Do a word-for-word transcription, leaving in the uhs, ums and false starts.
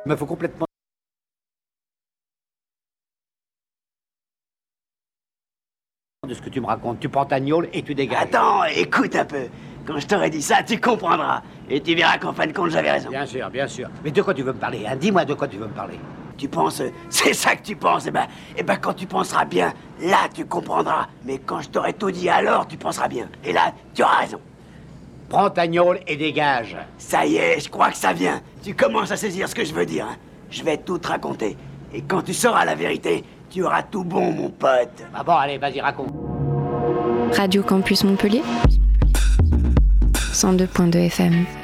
Il me faut complètement de ce que tu me racontes. Tu prends ta gnôle et tu dégages. Attends, écoute un peu. Quand je t'aurai dit ça, tu comprendras. Et tu verras qu'en fin de compte, j'avais raison. Bien sûr, bien sûr. Mais de quoi tu veux me parler, hein? Dis-moi de quoi tu veux me parler. Tu penses, c'est ça que tu penses, eh ben, eh ben quand tu penseras bien, là tu comprendras. Mais quand je t'aurai tout dit, alors tu penseras bien. Et là, tu auras raison. Prends ta gnôle et dégage. Ça y est, je crois que ça vient. Tu commences à saisir ce que je veux dire, hein. Je vais tout te raconter. Et quand tu sauras la vérité, tu auras tout bon, mon pote. Ah bon, allez, vas-y, raconte. Radio Campus Montpellier, cent deux point deux F M.